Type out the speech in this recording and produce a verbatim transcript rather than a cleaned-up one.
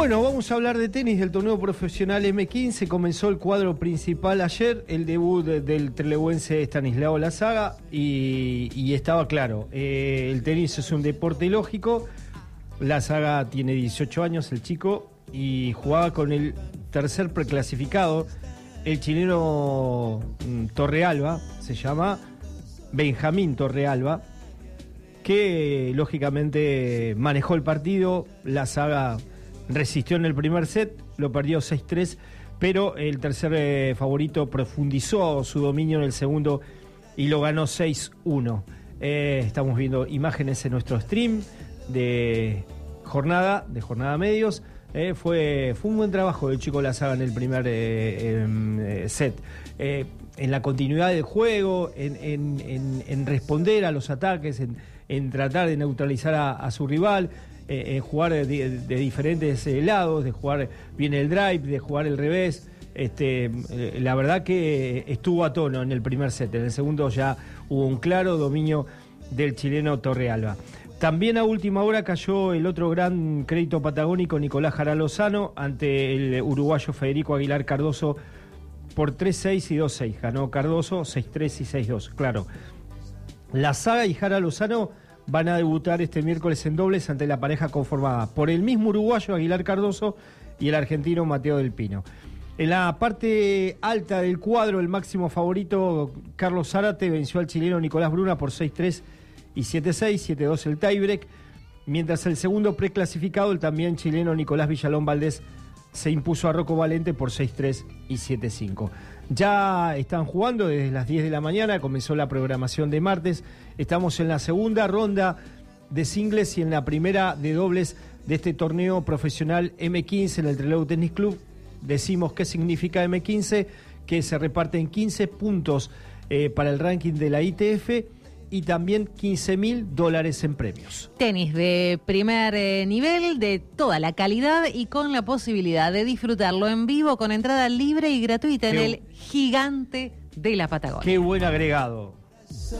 Bueno, vamos a hablar de tenis del torneo profesional eme quince. Comenzó el cuadro principal ayer, el debut de, del trelewense Stanislao Lasaga, y, y estaba claro, eh, el tenis es un deporte lógico. Lasaga tiene dieciocho años, el chico, y jugaba con el tercer preclasificado, el chileno mm, Torrealba, se llama Benjamín Torrealba, que lógicamente manejó el partido. Lasaga resistió en el primer set, lo perdió seis tres, pero el tercer eh, favorito profundizó su dominio en el segundo y lo ganó seis uno. Eh, estamos viendo imágenes en nuestro stream de jornada, de jornada medios. Eh, fue, fue un buen trabajo del chico Lasaga en el primer eh, eh, set. Eh, en la continuidad del juego, en, en, en, en responder a los ataques, en, en tratar de neutralizar a, a su rival. Eh, eh, jugar de, de, de diferentes eh, lados, de jugar bien el drive, de jugar el revés. Este, eh, la verdad que estuvo a tono en el primer set. En el segundo ya hubo un claro dominio del chileno Torrealba. También a última hora cayó el otro gran crédito patagónico, Nicolás Jara Lozano, ante el uruguayo Federico Aguilar Cardoso por tres seis y dos seis. Ganó Cardoso seis tres y seis dos. Claro, Lasaga y Jara Lozano van a debutar este miércoles en dobles ante la pareja conformada por el mismo uruguayo Aguilar Cardoso y el argentino Mateo del Pino. En la parte alta del cuadro, el máximo favorito, Carlos Zárate, venció al chileno Nicolás Bruna por seis tres y siete seis, siete dos el tiebreak, mientras el segundo preclasificado, el también chileno Nicolás Villalón Valdés, se impuso a Rocco Valente por seis tres y siete cinco. Ya están jugando desde las diez de la mañana, comenzó la programación de martes. Estamos en la segunda ronda de singles y en la primera de dobles de este torneo profesional eme quince en el Trelew Tennis Club. Decimos qué significa eme quince, que se reparten quince puntos eh, para el ranking de la I T F y también quince mil dólares en premios. Tenis de primer eh, nivel, de toda la calidad y con la posibilidad de disfrutarlo en vivo con entrada libre y gratuita en Qué, el Gigante de la Patagonia. Qué buen agregado.